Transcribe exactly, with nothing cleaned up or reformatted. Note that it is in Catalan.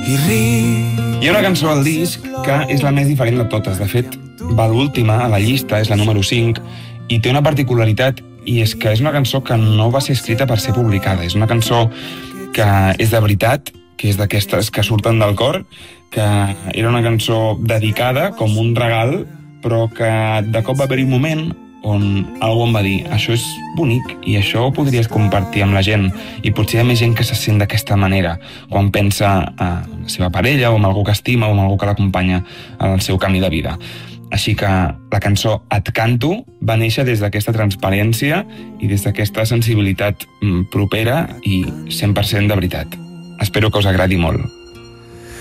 i ric. Hi ha una cançó al disc que és la més diferent de totes. De fet, va l'última a la llista, és la número cinc, i té una particularitat, i és que és una cançó que no va ser escrita per ser publicada. És una cançó que és de veritat, que és d'aquestes que surten del cor, que era una cançó dedicada com un regal, però que de cop va haver-hi un moment on algú em va dir això és bonic i això ho podries compartir amb la gent, i potser hi ha més gent que se sent d'aquesta manera quan pensa en la seva parella o en algú que estima o en algú que l'acompanya en el seu camí de vida. Així que la cançó Et canto va néixer des d'aquesta transparència i des d'aquesta sensibilitat propera i cent per cent de veritat. Espero que us agradi molt.